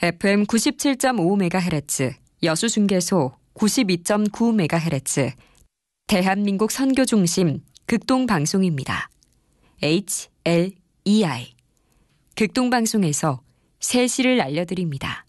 FM 97.5MHz, 여수중계소 92.9MHz, 대한민국 선교중심 극동방송입니다. HLEI. 극동방송에서 새시를 알려드립니다.